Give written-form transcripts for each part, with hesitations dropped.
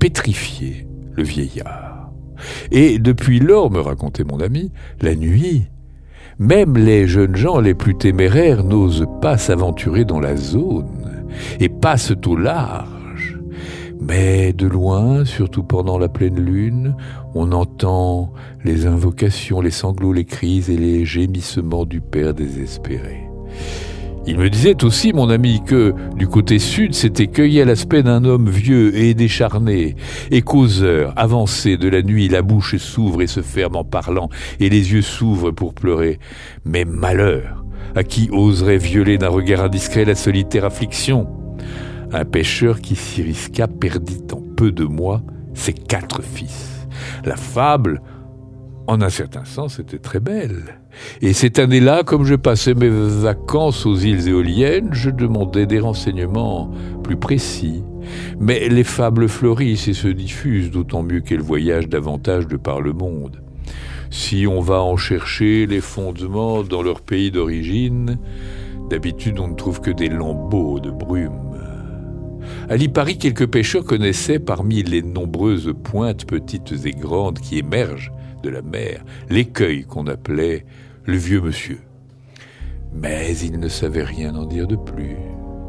pétrifié le vieillard. Et depuis lors, me racontait mon ami, la nuit, même les jeunes gens les plus téméraires n'osent pas s'aventurer dans la zone et passent au large. Mais de loin, surtout pendant la pleine lune, on entend les invocations, les sanglots, les cris et les gémissements du père désespéré. Il me disait aussi, mon ami, que du côté sud, s'était cueilli à l'aspect d'un homme vieux et décharné, et causeur, avancé de la nuit, la bouche s'ouvre et se ferme en parlant, et les yeux s'ouvrent pour pleurer. Mais malheur, à qui oserait violer d'un regard indiscret la solitaire affliction? Un pêcheur qui s'y risqua perdit en peu de mois ses 4 fils. La fable, en un certain sens, était très belle. Et cette année-là, comme je passais mes vacances aux îles éoliennes, je demandais des renseignements plus précis. Mais les fables fleurissent et se diffusent, d'autant mieux qu'elles voyagent davantage de par le monde. Si on va en chercher les fondements dans leur pays d'origine, d'habitude on ne trouve que des lambeaux de brume. À Lipari, quelques pêcheurs connaissaient, parmi les nombreuses pointes petites et grandes qui émergent de la mer, l'écueil qu'on appelait le vieux monsieur. Mais ils ne savaient rien en dire de plus.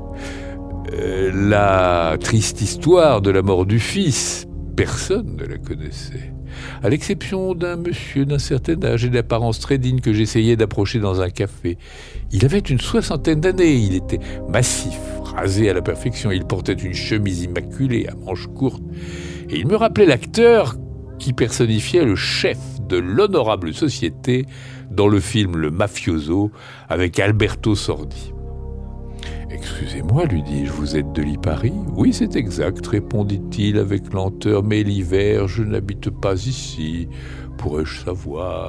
La triste histoire de la mort du fils, personne ne la connaissait, à l'exception d'un monsieur d'un certain âge et d'apparence très digne que j'essayais d'approcher dans un café. Il avait une 60aine d'années, il était massif, rasé à la perfection, il portait une chemise immaculée à manches courtes, et il me rappelait l'acteur qui personnifiait le chef de l'honorable société dans le film Le Mafioso avec Alberto Sordi. « Excusez-moi, lui dis-je, vous êtes de Lipari ? » ?»« Oui, c'est exact, répondit-il avec lenteur, mais l'hiver, je n'habite pas ici. Pourrais-je savoir ?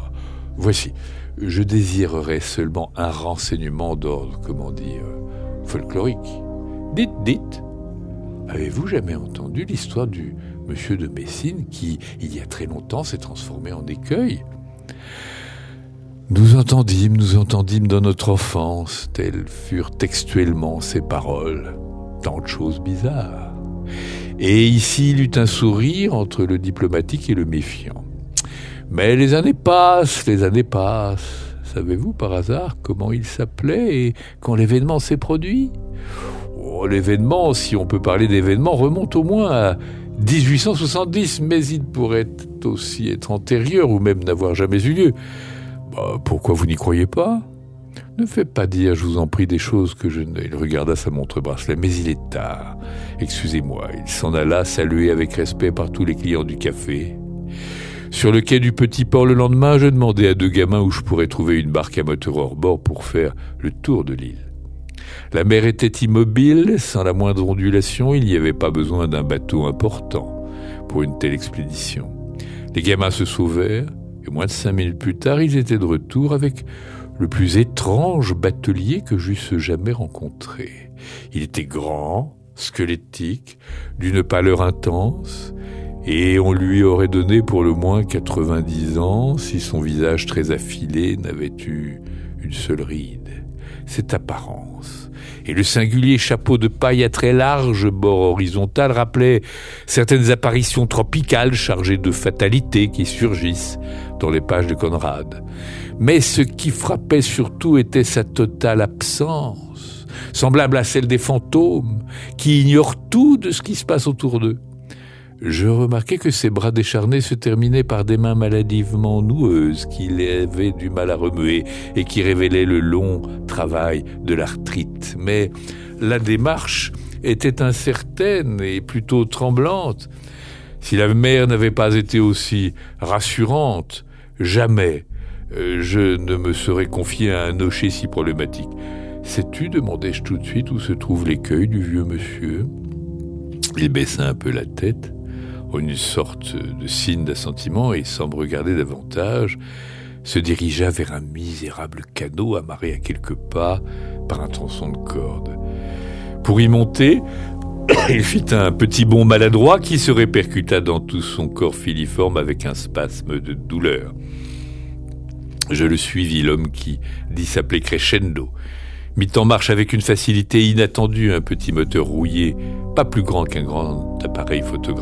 Voici, je désirerais seulement un renseignement d'ordre, folklorique. Dites. Avez-vous jamais entendu l'histoire du monsieur de Messine qui, il y a très longtemps, s'est transformé en écueil ? Nous entendîmes dans notre enfance, telles furent textuellement ces paroles. Tant de choses bizarres. Et ici, il eut un sourire entre le diplomatique et le méfiant. Mais les années passent. Savez-vous par hasard comment il s'appelait et quand l'événement s'est produit ? L'événement, si on peut parler d'événement, remonte au moins à 1870, mais il pourrait aussi être antérieur ou même n'avoir jamais eu lieu. Pourquoi vous n'y croyez pas ? Ne faites pas dire, je vous en prie, des choses que je ne... Il regarda sa montre-bracelet, mais il est tard. Excusez-moi, il s'en alla saluer avec respect par tous les clients du café. Sur le quai du Petit Port le lendemain, je demandai à 2 gamins où je pourrais trouver une barque à moteur hors bord pour faire le tour de l'île. La mer était immobile, sans la moindre ondulation, il n'y avait pas besoin d'un bateau important pour une telle expédition. Les gamins se sauvèrent, et moins de 5 minutes plus tard, ils étaient de retour avec le plus étrange batelier que j'eusse jamais rencontré. Il était grand, squelettique, d'une pâleur intense, et on lui aurait donné pour le moins 90 ans si son visage très affilé n'avait eu une seule ride. Cette apparence et le singulier chapeau de paille à très large bord horizontal rappelaient certaines apparitions tropicales chargées de fatalité qui surgissent dans les pages de Conrad. Mais ce qui frappait surtout était sa totale absence, semblable à celle des fantômes qui ignorent tout de ce qui se passe autour d'eux. Je remarquai que ses bras décharnés se terminaient par des mains maladivement noueuses qu'il avait du mal à remuer et qui révélaient le long travail de l'arthrite. Mais la démarche était incertaine et plutôt tremblante. Si la mer n'avait pas été aussi rassurante, jamais je ne me serais confié à un nocher si problématique. « Sais-tu, demandai-je tout de suite, où se trouve l'écueil du vieux monsieur ?» Il baissa un peu la tête, en une sorte de signe d'assentiment, et sans me regarder davantage, se dirigea vers un misérable canot amarré à quelques pas par un tronçon de corde. Pour y monter, il fit un petit bond maladroit qui se répercuta dans tout son corps filiforme avec un spasme de douleur. Je le suivis, l'homme qui dit s'appeler Crescendo, mit en marche avec une facilité inattendue un petit moteur rouillé, pas plus grand qu'un grand appareil photographique.